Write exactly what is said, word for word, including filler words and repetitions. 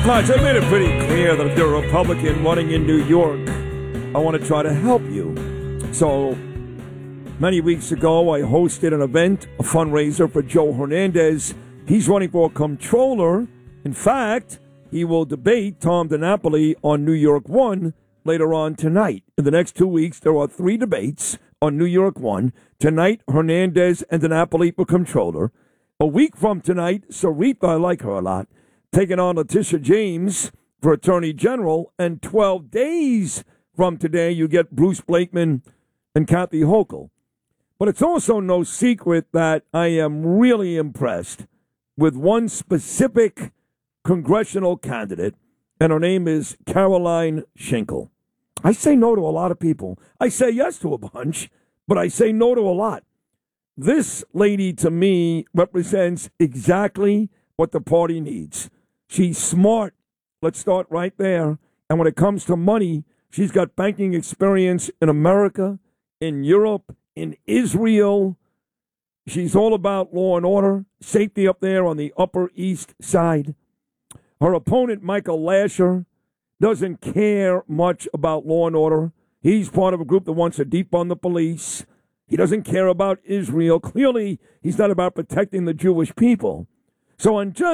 Guys, I made it pretty clear that if you're a Republican running in New York, I want to try to help you. So, many weeks ago, I hosted an event, a fundraiser for Joe Hernandez. He's running for comptroller. In fact, he will debate Tom DiNapoli on New York One later on tonight. In the next two weeks, there are three debates on New York One. Tonight, Hernandez and DiNapoli for comptroller. A week from tonight, Sarita, I like her a lot, taking on Letitia James for Attorney General. And twelve days from today, you get Bruce Blakeman and Kathy Hochul. But it's also no secret that I am really impressed with one specific congressional candidate, and her name is Caroline Schinkel. I say no to a lot of people. I say yes to a bunch, but I say no to a lot. This lady, to me, represents exactly what the party needs. She's smart. Let's start right there. And when it comes to money, she's got banking experience in America, in Europe, in Israel. She's all about law and order, safety up there on the Upper East Side. Her opponent, Michael Lasher, doesn't care much about law and order. He's part of a group that wants to defund the police. He doesn't care about Israel. Clearly, he's not about protecting the Jewish people. So on just